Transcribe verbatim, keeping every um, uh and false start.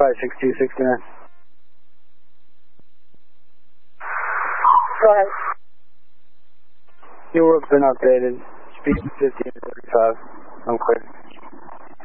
five six two sixty-nine. Go ahead. Your work's been updated. Speed fifteen thirty-five. I'm clear.